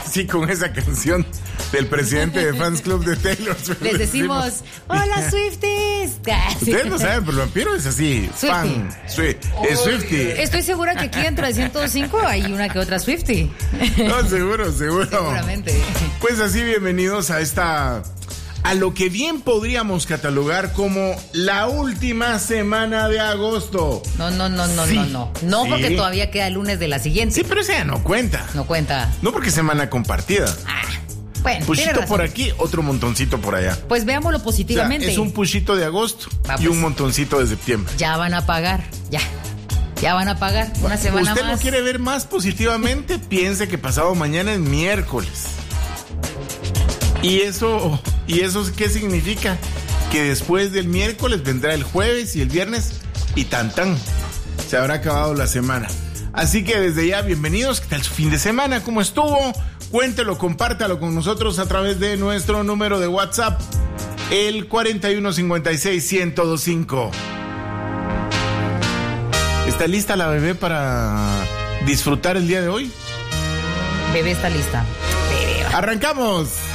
así con esa canción del presidente de Fans Club de Taylor Swift. Les decimos, hola Swifties. Ustedes no saben, pero el vampiro es así, Swiftie. fan, es Swiftie. Estoy segura que aquí dentro de 105 hay una que otra Swiftie. No, seguro. Seguramente. Pues así, bienvenidos a lo que bien podríamos catalogar como la última semana de agosto. No, Sí. No, Sí. porque todavía queda el lunes de la siguiente. Sí, pero esa ya no cuenta. No cuenta. No porque semana compartida. Bueno, tiene Pushito razón. por aquí, otro montoncito por allá. Pues veámoslo O sea, positivamente. es un pushito de agosto Va, y pues. un montoncito de septiembre. Ya van a pagar, ya van a pagar una semana ¿Usted más. lo quiere ver más positivamente? Piense que pasado mañana es miércoles. ¿Y eso qué significa? Que después del miércoles vendrá el jueves y el viernes y tan se habrá acabado la semana. Así que desde ya, bienvenidos. ¿Qué tal su fin de semana? ¿Cómo estuvo? Cuéntelo, compártalo con nosotros a través de nuestro número de WhatsApp, el 4156-1025. ¿Está lista la bebé para disfrutar el día de hoy? Bebé está lista. ¡Arrancamos!